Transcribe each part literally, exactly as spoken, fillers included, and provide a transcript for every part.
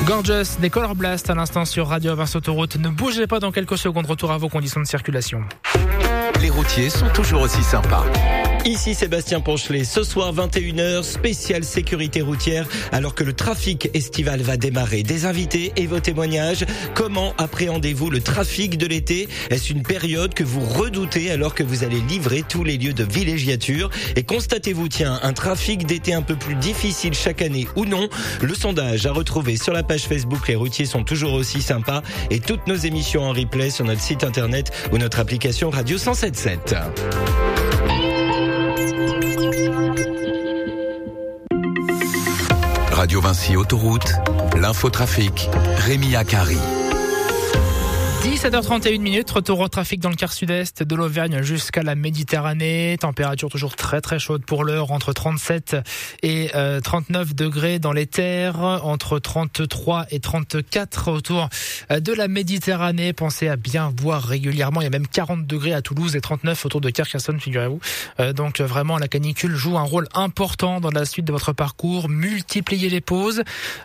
Gorgeous des Color Blast à l'instant sur Radio Vinci Autoroute. Ne bougez pas, dans quelques secondes, retour à vos conditions de circulation. Les routiers sont toujours aussi sympas. Ici Sébastien Ponchelet, ce soir vingt et une heures, spéciale sécurité routière, alors que le trafic estival va démarrer. Des invités et vos témoignages. Comment appréhendez-vous le trafic de l'été ? Est-ce une période que vous redoutez alors que vous allez livrer tous les lieux de villégiature ? Et constatez-vous, tiens, un trafic d'été un peu plus difficile chaque année ou non ? Le sondage à retrouver sur la page Facebook Les routiers sont toujours aussi sympas, et toutes nos émissions en replay sur notre site internet ou notre application Radio cent sept sept. Radio Vinci Autoroute, l'infotrafic, Rémi Akari. dix-sept heures trente et une minutes, retour au trafic dans le quart sud-est de l'Auvergne jusqu'à la Méditerranée. Température toujours très très chaude pour l'heure, entre trente-sept et euh, trente-neuf degrés dans les terres, entre trente-trois et trente-quatre autour de la Méditerranée. Pensez à bien boire régulièrement. Il y a même quarante degrés à Toulouse et trente-neuf autour de Carcassonne, figurez-vous. Euh, donc vraiment, la canicule joue un rôle important dans la suite de votre parcours. Multipliez les pauses.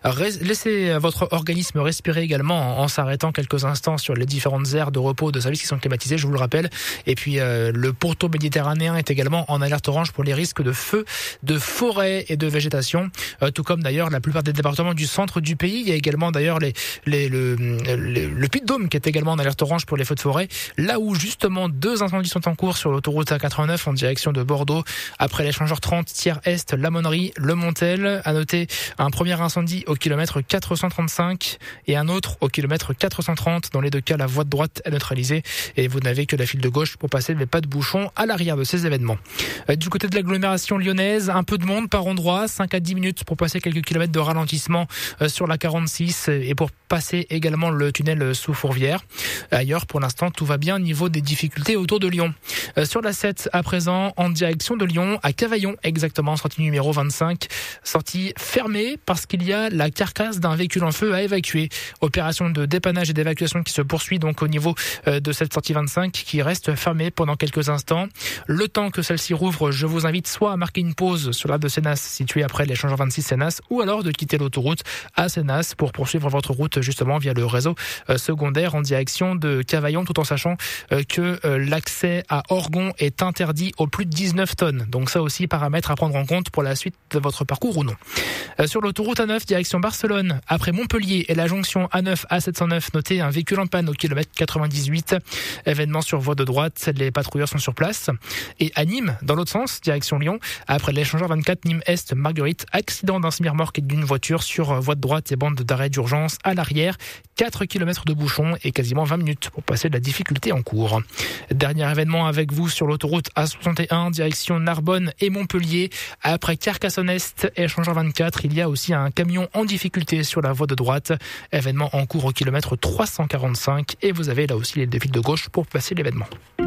Laissez votre organisme respirer également en, en s'arrêtant quelques instants sur les différentes aires de repos de services qui sont climatisés, je vous le rappelle. Et puis euh, le pourtour méditerranéen est également en alerte orange pour les risques de feux, de forêt et de végétation, euh, tout comme d'ailleurs la plupart des départements du centre du pays. Il y a également d'ailleurs les, les, le, le, le Puy-de-Dôme qui est également en alerte orange pour les feux de forêt, là où justement deux incendies sont en cours sur l'autoroute A quatre-vingt-neuf en direction de Bordeaux, après l'échangeur trente tiers est, la Monnerie, le Montel. À noter un premier incendie au kilomètre quatre cent trente-cinq et un autre au kilomètre quatre cent trente. Dans les deux cas, la voie de droite est neutralisée et vous n'avez que la file de gauche pour passer, mais pas de bouchon à l'arrière de ces événements. Euh, du côté de l'agglomération lyonnaise, un peu de monde par endroit, cinq à dix minutes pour passer quelques kilomètres de ralentissement euh, sur la quarante-six et pour passer également le tunnel sous Fourvière. Ailleurs, pour l'instant, tout va bien au niveau des difficultés autour de Lyon. Euh, sur la sept, à présent, en direction de Lyon, à Cavaillon, exactement, sortie numéro vingt-cinq, sortie fermée parce qu'il y a la carcasse d'un véhicule en feu à évacuer. Opération de dépannage et d'évacuation qui se poursuit donc au niveau de cette sortie vingt-cinq qui reste fermée pendant quelques instants. Le temps que celle-ci rouvre, je vous invite soit à marquer une pause sur l'A de Sénas située après l'échangeur vingt-six Sénas, ou alors de quitter l'autoroute à Sénas pour poursuivre votre route justement via le réseau secondaire en direction de Cavaillon, tout en sachant que l'accès à Orgon est interdit aux plus de dix-neuf tonnes. Donc ça aussi, paramètre à prendre en compte pour la suite de votre parcours ou non. Sur l'autoroute A neuf direction Barcelone, après Montpellier et la jonction A neuf A sept cent neuf, notez un véhicule en panne au kilomètre quatre-vingt-dix-huit. Événement sur voie de droite, les patrouilleurs sont sur place. Et à Nîmes, dans l'autre sens, direction Lyon, après l'échangeur vingt-quatre Nîmes-Est Marguerite, accident d'un semi-remorque et d'une voiture sur voie de droite et bande d'arrêt d'urgence à l'arrière. quatre kilomètres de bouchon et quasiment vingt minutes pour passer de la difficulté en cours. Dernier événement avec vous sur l'autoroute A soixante et un, direction Narbonne et Montpellier. Après Carcassonne-Est, échangeur vingt-quatre, il y a aussi un camion en difficulté sur la voie de droite. Événement en cours au kilomètre trois cent quarante-cinq et vous avez là aussi les deux fils de gauche pour passer l'événement.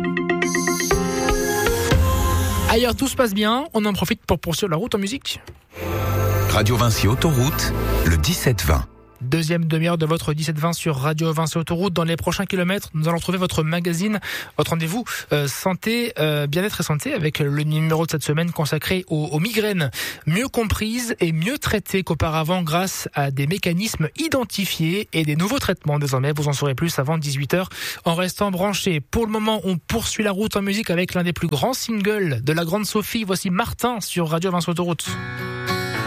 Ailleurs, tout se passe bien. On en profite pour poursuivre la route en musique. Radio Vinci Autoroute, le dix-sept vingt. Deuxième demi-heure de votre dix-sept vingt sur Radio Vinci Autoroute. Dans les prochains kilomètres, nous allons trouver votre magazine, votre rendez-vous euh, santé, euh, bien-être et santé, avec le numéro de cette semaine consacré aux, aux migraines, mieux comprises et mieux traitées qu'auparavant grâce à des mécanismes identifiés et des nouveaux traitements désormais. Vous en saurez plus avant dix-huit heures en restant branchés. Pour le moment, on poursuit la route en musique avec l'un des plus grands singles de la grande Sophie. Voici Martin sur Radio Vinci Autoroute.